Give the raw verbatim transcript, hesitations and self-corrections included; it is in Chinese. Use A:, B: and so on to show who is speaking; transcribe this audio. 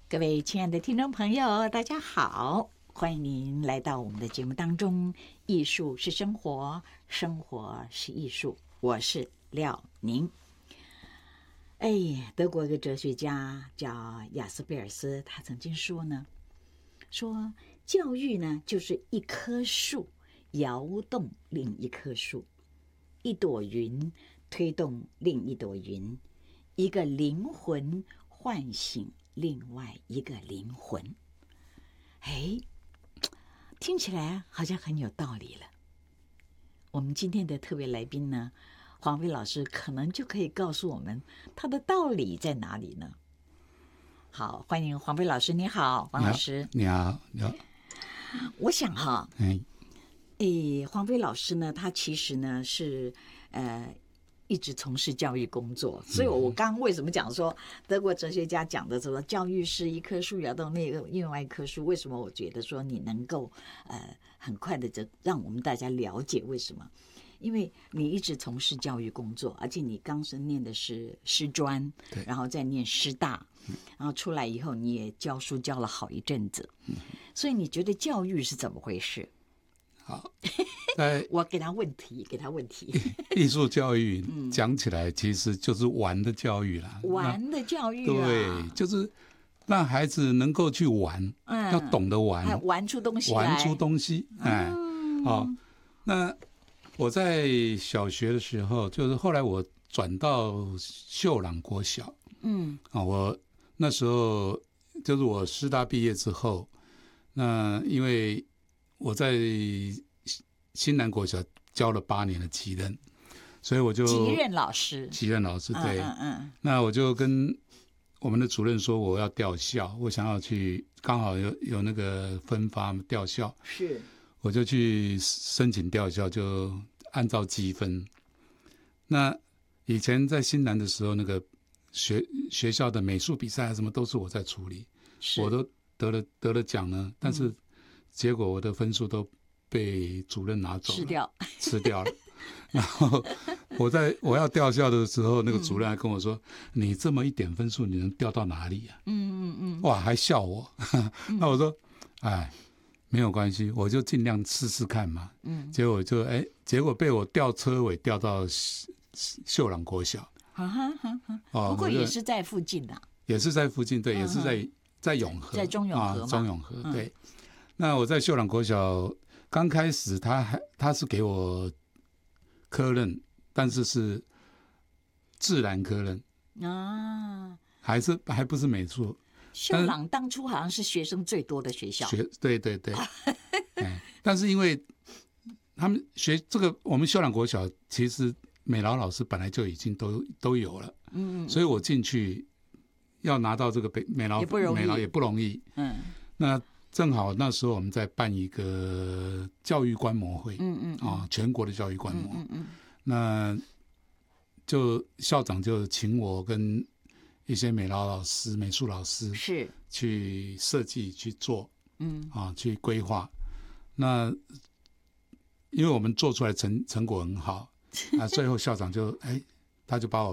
A: 各位亲爱的听众朋友，大家好，欢迎您来到我们的节目当中。艺术是生活，生活是艺术，我是廖宁。哎，德国一个哲学家叫雅斯贝尔斯，他曾经说呢，说教育呢就是一棵树摇动另一棵树，一朵云推动另一朵云，一个灵魂唤醒另外一个灵魂。哎，听起来好像很有道理了。我们今天的特别来宾呢，黄飞老师可能就可以告诉我们他的道理在哪里呢？好，欢迎黄飞老师。你好，黄老师。
B: 你好，你好。
A: 我想哈，
B: 哎，
A: 诶，黄飞老师呢，他其实呢是呃。一直从事教育工作，所以我刚刚为什么讲说德国哲学家讲的什么教育是一棵树摇动那个另外一棵树？为什么我觉得说你能够呃很快的就让我们大家了解为什么？因为你一直从事教育工作，而且你刚是念的是师专，然后再念师大，然后出来以后你也教书教了好一阵子，所以你觉得教育是怎么回事？
B: 好，
A: 我给他问题，给他问题。
B: 艺术教育讲起来其实就是玩的教育啦，
A: 玩的教育、啊，
B: 对，就是让孩子能够去玩，嗯、要懂得玩，
A: 玩出东西来，
B: 玩出东西。哎，
A: 嗯、
B: 好，那我在小学的时候，就是后来我转到秀朗国小，嗯，啊，我那时候就是我师大毕业之后，那因为我在新南国小教了八年的级任，所以我就
A: 级任老师，
B: 级任老师对，
A: 嗯嗯嗯，
B: 那我就跟我们的主任说我要调校，我想要去，刚好有有那个分发调校，
A: 是，
B: 我就去申请调校，就按照积分。那以前在新南的时候，那个学学校的美术比赛什么都是我在处理，我都得了得了奖呢，但是、嗯。结果我的分数都被主任拿走了，
A: 吃掉，
B: 吃掉了。然后我在我要调校的时候，那个主任还跟我说：“嗯、你这么一点分数，你能调到哪里啊？”嗯嗯嗯，哇，还笑我。那我说：“哎，没有关系，我就尽量试试看嘛。”嗯，结果就哎，结果被我调车尾调到秀朗国小。
A: 哈哈哈哈。哦，不过也是在附近的、啊，
B: 也是在附近，对，也是在在永和，
A: 在中永和嘛、
B: 啊，中永和，对。嗯，那我在秀朗国小刚开始他还他是给我科任，但是是自然科任啊，还是还不是美术。
A: 秀朗当初好像是学生最多的学校，
B: 学对对对、哎，但是因为他们学这个，我们秀朗国小其实美劳老师本来就已经都都有了，嗯，所以我进去要拿到这个美劳美劳也不容易，嗯，那。正好那时候我们在办一个教育观摩会，嗯嗯，啊，全国的教育观摩，嗯嗯，那就校长就请我跟一些美劳老师、美术老师
A: 是
B: 去设计、去做，嗯，啊，去规划。那因为我们做出来成成果很好，啊，最后校长就哎，他就把我